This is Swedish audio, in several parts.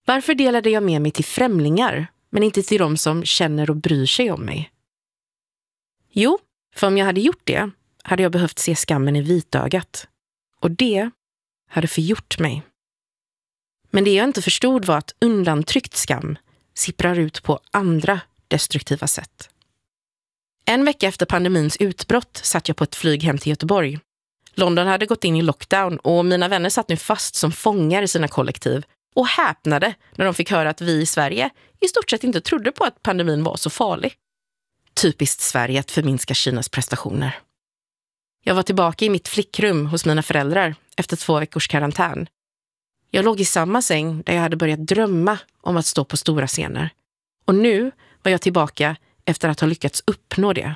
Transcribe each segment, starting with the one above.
Varför delade jag med mig till främlingar, men inte till de som känner och bryr sig om mig? Jo, för om jag hade gjort det hade jag behövt se skammen i vitögat. Och det hade förgjort mig. Men det jag inte förstod var att undantryckt skam sipprar ut på andra destruktiva sätt. En vecka efter pandemins utbrott satt jag på ett flyg hem till Göteborg. London hade gått in i lockdown och mina vänner satt nu fast som fångar i sina kollektiv och häpnade när de fick höra att vi i Sverige i stort sett inte trodde på att pandemin var så farlig. Typiskt Sverige att förminska Kinas prestationer. Jag var tillbaka i mitt flickrum hos mina föräldrar efter 2 veckors karantän. Jag låg i samma säng där jag hade börjat drömma om att stå på stora scener. Och nu var jag tillbaka efter att ha lyckats uppnå det.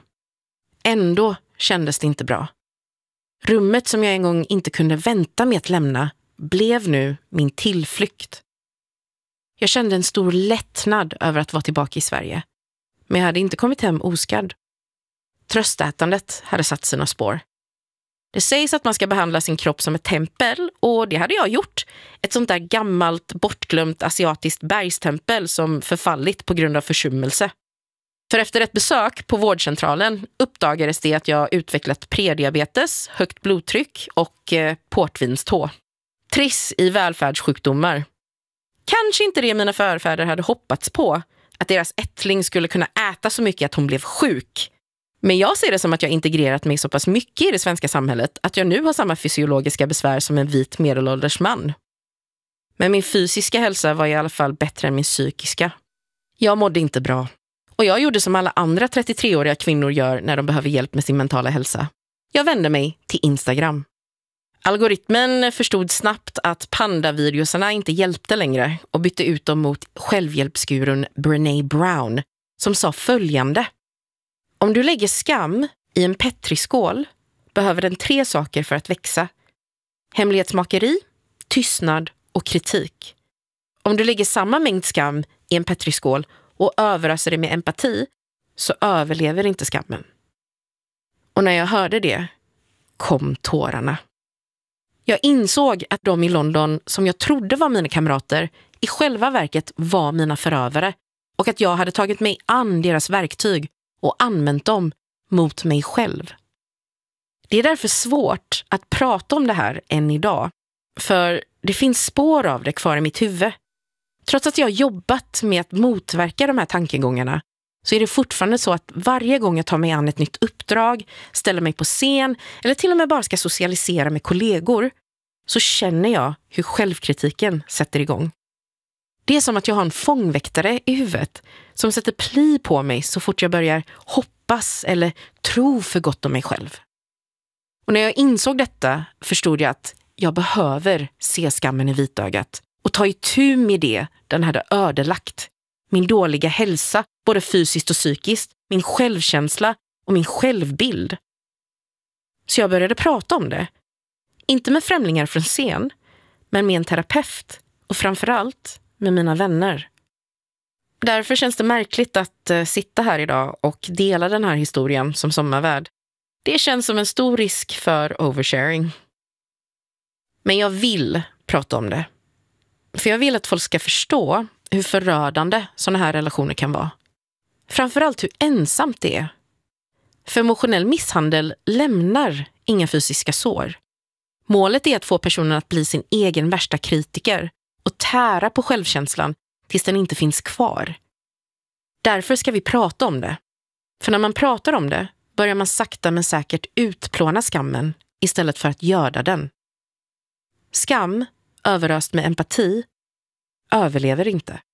Ändå kändes det inte bra. Rummet som jag en gång inte kunde vänta med att lämna blev nu min tillflykt. Jag kände en stor lättnad över att vara tillbaka i Sverige. Men jag hade inte kommit hem oskadd. Tröstätandet hade satt sina spår. Det sägs att man ska behandla sin kropp som ett tempel och det hade jag gjort. Ett sånt där gammalt, bortglömt asiatiskt bergstempel som förfallit på grund av försummelse. För efter ett besök på vårdcentralen uppdagades det att jag utvecklat prediabetes, högt blodtryck och portvinstå. Triss i välfärdssjukdomar. Kanske inte det mina förfäder hade hoppats på, att deras ättling skulle kunna äta så mycket att hon blev sjuk. Men jag ser det som att jag integrerat mig så pass mycket i det svenska samhället att jag nu har samma fysiologiska besvär som en vit medelålders man. Men min fysiska hälsa var i alla fall bättre än min psykiska. Jag mådde inte bra. Och jag gjorde som alla andra 33-åriga kvinnor gör när de behöver hjälp med sin mentala hälsa. Jag vände mig till Instagram. Algoritmen förstod snabbt att panda-videosarna inte hjälpte längre och bytte ut dem mot självhjälpsgurun Brené Brown som sa följande. Om du lägger skam i en petriskål behöver den 3 saker för att växa. Hemlighetsmakeri, tystnad och kritik. Om du lägger samma mängd skam i en petriskål och överöser det med empati så överlever inte skammen. Och när jag hörde det kom tårarna. Jag insåg att de i London som jag trodde var mina kamrater i själva verket var mina förövare och att jag hade tagit mig an deras verktyg och använt dem mot mig själv. Det är därför svårt att prata om det här än idag, för det finns spår av det kvar i mitt huvud. Trots att jag har jobbat med att motverka de här tankegångarna så är det fortfarande så att varje gång jag tar mig an ett nytt uppdrag, ställer mig på scen eller till och med bara ska socialisera med kollegor så känner jag hur självkritiken sätter igång. Det är som att jag har en fångväktare i huvudet som sätter pli på mig så fort jag börjar hoppas eller tro för gott om mig själv. Och när jag insåg detta förstod jag att jag behöver se skammen i vitögat och ta itu med det den hade ödelagt. Min dåliga hälsa, både fysiskt och psykiskt, min självkänsla och min självbild. Så jag började prata om det. Inte med främlingar från scen, men med en terapeut och framförallt med mina vänner. Därför känns det märkligt att sitta här idag och dela den här historien som sommarvärd. Det känns som en stor risk för oversharing. Men jag vill prata om det. För jag vill att folk ska förstå hur förödande sådana här relationer kan vara. Framförallt hur ensamt det är. För emotionell misshandel lämnar inga fysiska sår. Målet är att få personen att bli sin egen värsta kritiker och tära på självkänslan tills den inte finns kvar. Därför ska vi prata om det. För när man pratar om det börjar man sakta men säkert utplåna skammen istället för att göda den. Skam, överöst med empati, överlever inte.